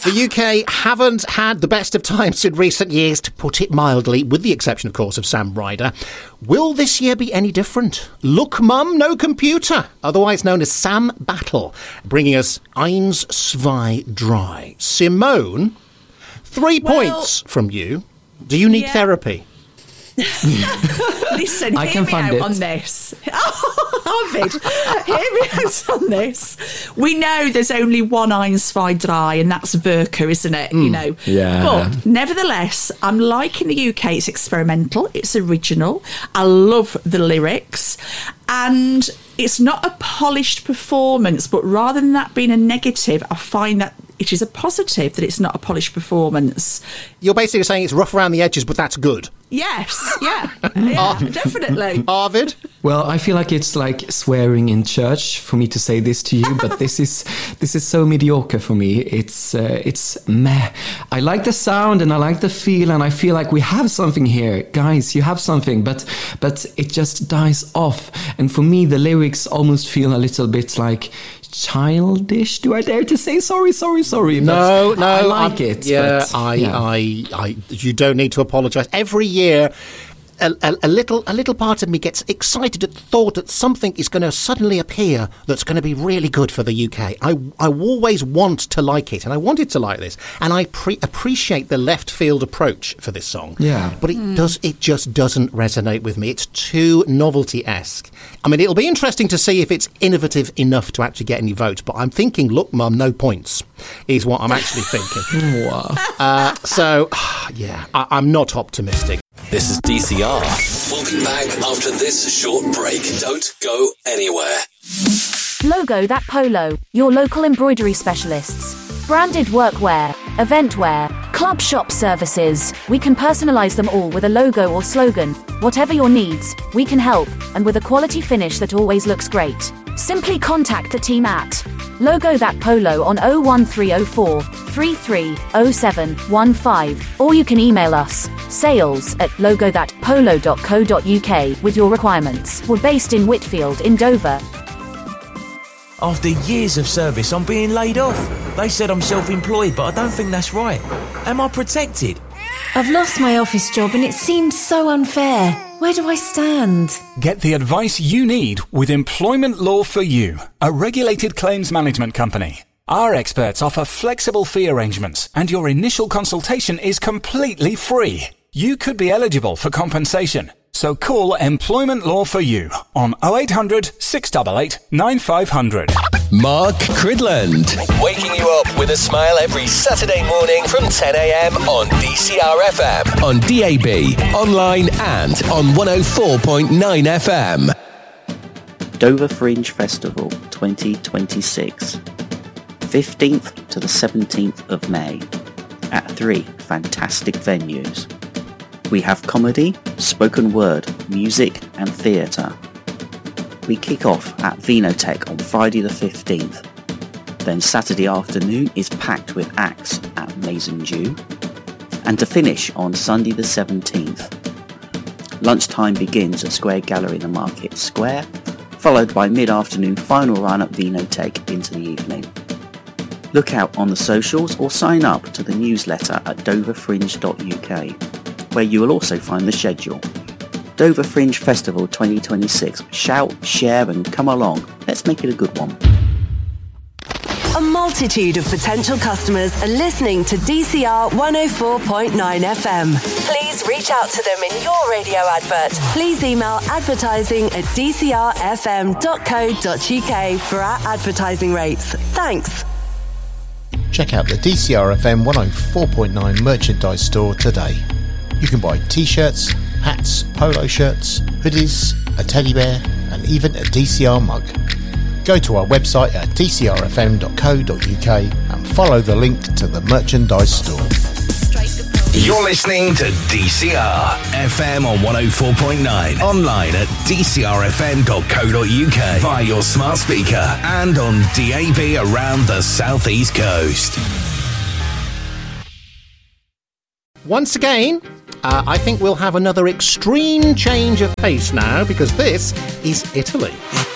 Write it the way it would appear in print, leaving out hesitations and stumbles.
The UK haven't had the best of times in recent years, to put it mildly, with the exception, of course, of Sam Ryder. Will this year be any different? Look, Mum, no computer, otherwise known as Sam Battle, bringing us Eins, zwei, drei. Simone, 3 points from you. Do you need therapy? Listen, I hear can me fund out it. on this. Oh, Arvid, hear me out on this. We know there's only one Eins, zwei, drei, and that's Verka, isn't it? You know. Yeah. But nevertheless, I'm liking the UK. It's experimental. It's original. I love the lyrics. And it's not a polished performance, but rather than that being a negative, I find that it is a positive that it's not a polished performance. You're basically saying it's rough around the edges, but that's good. Yes, yeah, definitely. Arvid? Well, I feel like it's like swearing in church for me to say this to you, but this is so mediocre for me. It's meh. I like the sound and I like the feel, and I feel like we have something here, guys. You have something, but it just dies off. And for me, the lyrics almost feel a little bit like childish. Do I dare to say sorry? No, I like it. Yeah, but, I you don't need to apologise. Every year, a little part of me gets excited at the thought that something is going to suddenly appear that's going to be really good for the UK. I always want to like it, and I wanted to like this, and I appreciate the left field approach for this song. Yeah, but it just doesn't resonate with me. It's too novelty-esque. I mean, it'll be interesting to see if it's innovative enough to actually get any votes. But I'm thinking, look, Mum, no points is what I'm actually thinking. Wow. So, yeah, I'm not optimistic. This is DCR. We'll be back after this short break. Don't go anywhere. Logo That Polo, your local embroidery specialists. Branded workwear, event wear, club shop services. We can personalize them all with a logo or slogan. Whatever your needs, we can help, and with a quality finish that always looks great. Simply contact the team at Logo That Polo on 01304 330715, or you can email us sales@logothatpolo.co.uk with your requirements. We're based in Whitfield in Dover. After years of service, I'm being laid off. They said I'm self-employed, but I don't think that's right. Am I protected? I've lost my office job and it seems so unfair. Where do I stand? Get the advice you need with Employment Law for You, a regulated claims management company. Our experts offer flexible fee arrangements, and your initial consultation is completely free. You could be eligible for compensation. So call Employment Law for You on 0800 688 9500. Mark Cridland. Waking you up with a smile every Saturday morning from 10 a.m. on DCR FM, on DAB, online and on 104.9 FM. Dover Fringe Festival 2026. 15th to the 17th of May at 3 fantastic venues. We have comedy, spoken word, music and theatre. We kick off at Vinotech on Friday the 15th. Then Saturday afternoon is packed with acts at Maison Dew. And to finish on Sunday the 17th. Lunchtime begins at Square Gallery in the Market Square, followed by mid-afternoon final run at Vinotech into the evening. Look out on the socials or sign up to the newsletter at doverfringe.uk, where you will also find the schedule. Dover Fringe Festival 2026. Shout, share and come along. Let's make it a good one. A multitude of potential customers are listening to DCR 104.9 FM. Please reach out to them in your radio advert. Please email advertising@dcrfm.co.uk for our advertising rates. Thanks. Check out the DCR FM 104.9 merchandise store today. You can buy t-shirts, hats, polo shirts, hoodies, a teddy bear and even a DCR mug. Go to our website at dcrfm.co.uk and follow the link to the merchandise store. You're listening to DCR FM on 104.9, online at dcrfm.co.uk via your smart speaker and on DAB around the South East Coast. Once again, I think we'll have another extreme change of pace now, because this is Italy.